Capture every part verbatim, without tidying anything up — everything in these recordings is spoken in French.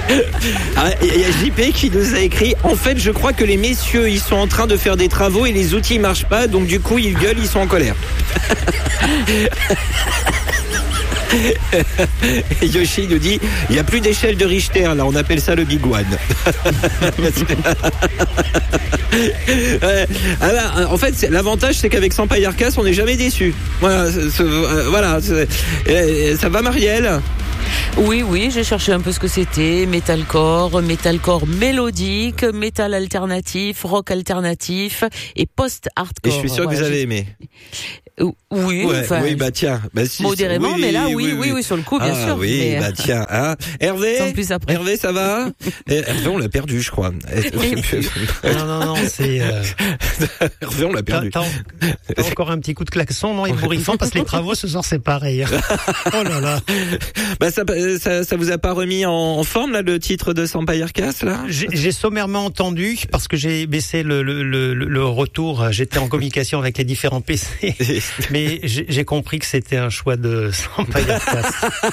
Ah, il y a J P qui nous a écrit « En fait, je crois que les messieurs, ils sont en train de faire des travaux et les outils marchent pas, donc du coup, ils gueulent, ils sont en colère. » Et Yoshi nous dit il n'y a plus d'échelle de Richter, là on appelle ça le Big One. euh, alors, en fait c'est, l'avantage c'est qu'avec Sampaio Arcas on n'est jamais déçu. Voilà, c'est, c'est, euh, voilà c'est, euh, ça va Marielle? Oui, oui, j'ai cherché un peu ce que c'était. Metalcore, metalcore mélodique, métal alternatif, rock alternatif et post-hardcore. Et je suis sûr voilà, que vous avez aimé. Oui, ouais, enfin, oui, bah tiens, bah si, modérément, oui, mais là, oui, oui, oui, oui, oui sur le coup, bien ah, sûr. Oui, mais... bah tiens, hein. Hervé, plus après. Hervé, ça va? Hervé, on l'a perdu, je crois. non, non, non, c'est. Euh... Hervé, on l'a perdu. T'as, t'as, t'as encore un petit coup de klaxon, non, ébouriffant, parce que les travaux ce soir c'est pareil. Oh là là. Bah ça, ça, ça vous a pas remis en, en forme là le titre de Sampaio Arcas là? J'ai, j'ai sommairement entendu parce que j'ai baissé le, le, le, le retour. J'étais en communication avec les différents P C, mais j'ai, j'ai compris que c'était un choix de Sampaio Arcas.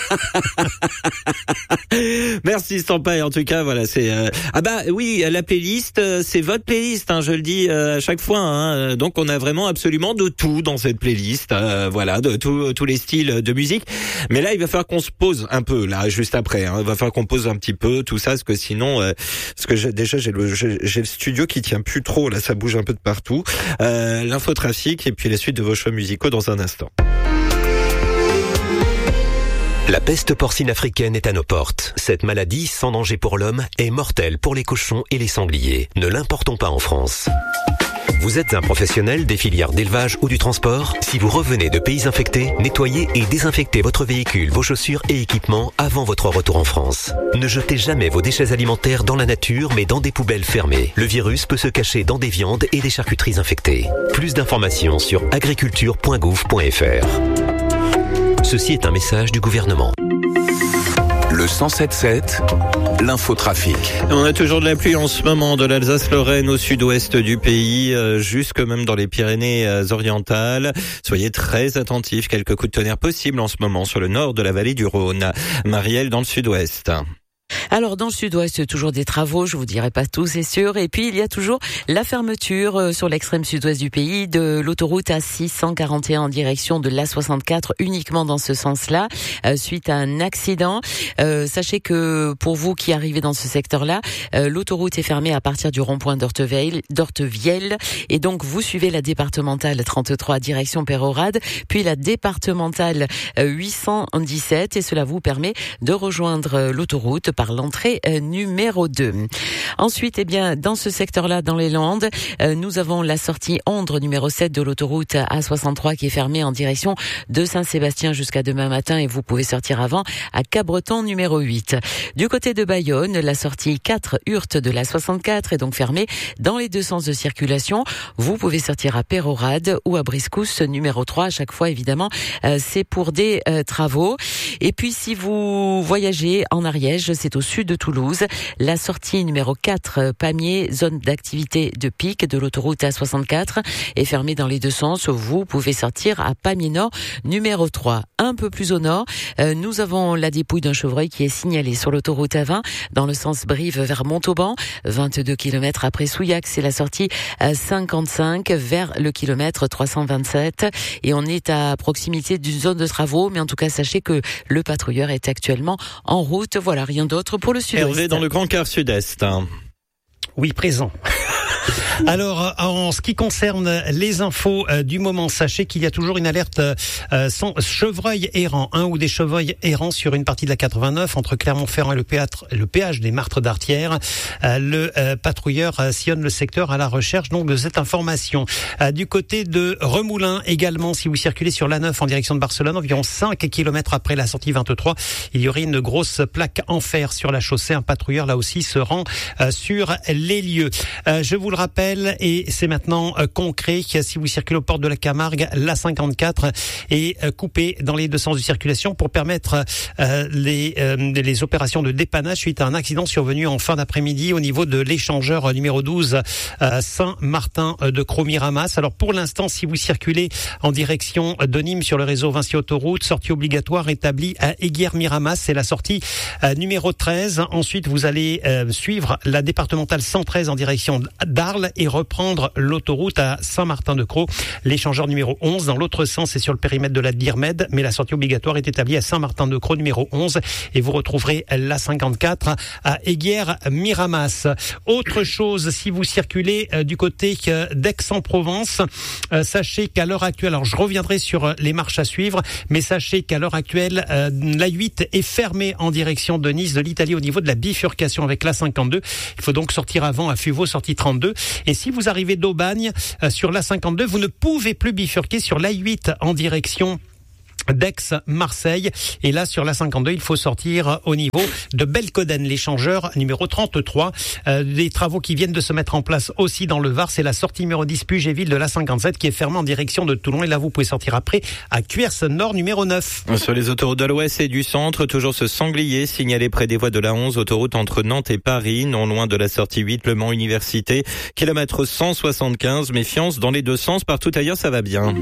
Merci Sampaio. En tout cas, voilà, c'est euh... ah bah oui, la playlist, c'est votre playlist. Hein, je le dis euh, à chaque fois. Hein, donc on a vraiment absolument de tout dans cette playlist. Euh, voilà, de tout, tous les styles de musique. Mais là, il va falloir qu'on se pose un peu là, juste après. Hein, il va falloir qu'on pose un petit peu tout ça, parce que sinon, euh, parce que j'ai, déjà j'ai le j'ai, j'ai le studio qui tient plus trop. Là, ça bouge un peu de partout. Euh, l'infotrafic et puis la suite de vos choix musicaux dans un instant. La peste porcine africaine est à nos portes. Cette maladie, sans danger pour l'homme, est mortelle pour les cochons et les sangliers. Ne l'importons pas en France. Vous êtes un professionnel des filières d'élevage ou du transport? Si vous revenez de pays infectés, nettoyez et désinfectez votre véhicule, vos chaussures et équipements avant votre retour en France. Ne jetez jamais vos déchets alimentaires dans la nature, mais dans des poubelles fermées. Le virus peut se cacher dans des viandes et des charcuteries infectées. Plus d'informations sur agriculture point gouv point f r. Ceci est un message du gouvernement. Le cent sept sept, l'infotrafic. On a toujours de la pluie en ce moment, de l'Alsace-Lorraine au sud-ouest du pays, euh, jusque même dans les Pyrénées-Orientales. Soyez très attentifs, quelques coups de tonnerre possibles en ce moment sur le nord de la vallée du Rhône. Marielle dans le sud-ouest. Alors dans le sud-ouest, il y a toujours des travaux, je vous dirai pas tout, c'est sûr. Et puis il y a toujours la fermeture euh, sur l'extrême sud-ouest du pays de l'autoroute A six cent quarante et un en direction de l'A soixante-quatre, uniquement dans ce sens-là, euh, suite à un accident. Euh, sachez que pour vous qui arrivez dans ce secteur-là, euh, l'autoroute est fermée à partir du rond-point d'Ortevielle, d'Ortevielle, et donc vous suivez la départementale trente-trois direction Peyrehorade, puis la départementale euh, huit cent dix-sept, et cela vous permet de rejoindre euh, l'autoroute par l'entrée euh, numéro deux. Ensuite, eh bien, dans ce secteur-là, dans les Landes, euh, nous avons la sortie Ondre numéro sept de l'autoroute A soixante-trois qui est fermée en direction de Saint-Sébastien jusqu'à demain matin, et vous pouvez sortir avant à Cabreton numéro huit. Du côté de Bayonne, la sortie quatre Hurte de la soixante-quatre est donc fermée dans les deux sens de circulation. Vous pouvez sortir à Peyrehorade ou à Briscousse numéro trois. À chaque fois, évidemment, euh, c'est pour des euh, travaux. Et puis, si vous voyagez en Ariège, c'est au sud de Toulouse. La sortie numéro quatre, Pamiers, zone d'activité de pic de l'autoroute A soixante-quatre, est fermée dans les deux sens. Vous pouvez sortir à Pamiers Nord, numéro trois. Un peu plus au nord, euh, nous avons la dépouille d'un chevreuil qui est signalée sur l'autoroute A vingt, dans le sens Brive vers Montauban. vingt-deux kilomètres après Souillac, c'est la sortie à cinquante-cinq vers le kilomètre trois cent vingt-sept. Et on est à proximité d'une zone de travaux, mais en tout cas, sachez que le patrouilleur est actuellement en route. Voilà, rien d'autre pour le sud-ouest. Hervé dans le Grand Quart Sud-Est. Oui, présent. Alors, en ce qui concerne les infos euh, du moment, sachez qu'il y a toujours une alerte euh, sans chevreuil errant, un ou des chevreuils errants sur une partie de la quatre-vingt-neuf entre Clermont-Ferrand et le, péatre, le péage des Martres d'Artière. Euh, le euh, patrouilleur euh, sillonne le secteur à la recherche donc de cette information. Euh, du côté de Remoulins également, si vous circulez sur l'A neuf en direction de Barcelone, environ cinq kilomètres après la sortie vingt-trois, il y aurait une grosse plaque en fer sur la chaussée. Un patrouilleur là aussi se rend euh, sur les lieux. Euh, je vous le rappelle, rappel, et c'est maintenant euh, concret. Si vous circulez aux portes de la Camargue, l'A cinquante-quatre est euh, coupée dans les deux sens de circulation pour permettre euh, les, euh, les opérations de dépannage suite à un accident survenu en fin d'après-midi au niveau de l'échangeur numéro douze euh, Saint-Martin-de-Croix-Miramas. Alors pour l'instant, si vous circulez en direction de Nîmes sur le réseau Vinci Autoroute, sortie obligatoire établie à Aiguière-Miramas, c'est la sortie euh, numéro treize. Ensuite, vous allez euh, suivre la départementale cent treize en direction d'Arles et reprendre l'autoroute à Saint-Martin-de-Croix. L'échangeur numéro onze dans l'autre sens, c'est sur le périmètre de la Dirmed, mais la sortie obligatoire est établie à Saint-Martin-de-Croix numéro onze et vous retrouverez l'A cinquante-quatre à Aiguière-Miramas. Autre chose, si vous circulez euh, du côté euh, d'Aix-en-Provence, euh, sachez qu'à l'heure actuelle, alors je reviendrai sur euh, les marches à suivre, mais sachez qu'à l'heure actuelle, euh, l'A huit est fermée en direction de Nice, de l'Italie, au niveau de la bifurcation avec l'A cinquante-deux. Il faut donc sortir avant à Fuveau, sortie trente-deux. Et si vous arrivez d'Aubagne euh, sur l'A cinquante-deux, vous ne pouvez plus bifurquer sur l'A huit en direction d'Aix-Marseille. Et là, sur l'A cinquante-deux, il faut sortir au niveau de Belcoden, l'échangeur numéro trente-trois. Euh, des travaux qui viennent de se mettre en place aussi dans le Var, c'est la sortie numéro dix Puget-Ville de l'A cinquante-sept qui est fermée en direction de Toulon. Et là, vous pouvez sortir après à Cuers Nord numéro neuf. Sur les autoroutes de l'Ouest et du Centre, toujours ce sanglier signalé près des voies de l'A onze, autoroute entre Nantes et Paris, non loin de la sortie huit, Le Mans Université, kilomètre cent soixante-quinze. Méfiance dans les deux sens, partout ailleurs ça va bien.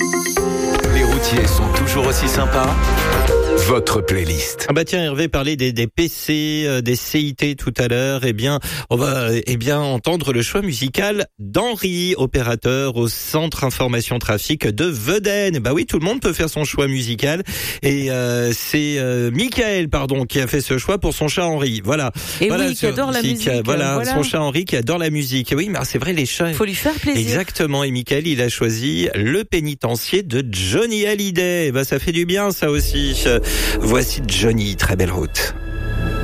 Les routiers sont toujours aussi sympas. Votre playlist. Ah bah tiens, Hervé parlait des, des P C, euh, des C I T tout à l'heure. Eh bien, on va eh bien entendre le choix musical d'Henri, opérateur au Centre Information Trafic de Vedène. Bah oui, tout le monde peut faire son choix musical. Et euh, c'est euh, Michael, pardon, qui a fait ce choix pour son chat Henri. Voilà. Et voilà, oui, qui adore la musique. Voilà, voilà, son chat Henri qui adore la musique. Oui, mais c'est vrai, les chats. Faut lui faire plaisir. Exactement. Et Michael, il a choisi Le Pénitencier de Johnny Hallyday. Bah ça fait du bien, ça aussi. Voici Johnny, très belle route.